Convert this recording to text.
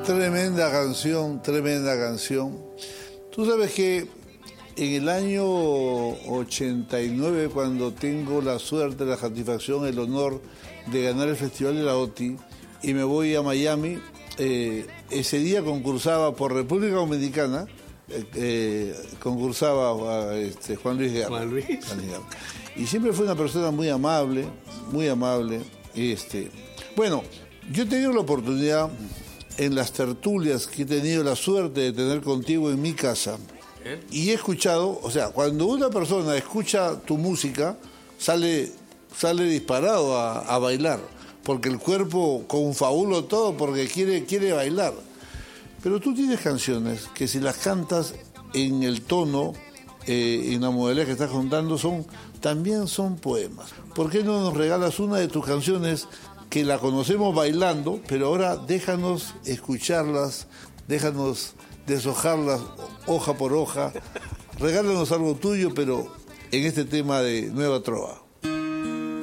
Tremenda canción, tremenda canción. Tú sabes que en el año 89, cuando tengo la suerte, la satisfacción, el honor de ganar el Festival de la OTI y me voy a Miami, ese día concursaba por República Dominicana, concursaba Juan Luis Guerra. Juan Luis. Y siempre fue una persona muy amable, muy amable. Bueno, yo he tenido la oportunidad en las tertulias que he tenido la suerte de tener contigo en mi casa, y he escuchado, o sea, cuando una persona escucha tu música, sale disparado a bailar, porque el cuerpo confabula todo, porque quiere bailar. Pero tú tienes canciones que si las cantas en el tono, en la modalidad que estás contando, también son poemas. ¿Por qué no nos regalas una de tus canciones que la conocemos bailando, pero ahora déjanos escucharlas, déjanos deshojarlas hoja por hoja? Regálanos algo tuyo, pero en este tema de Nueva Trova.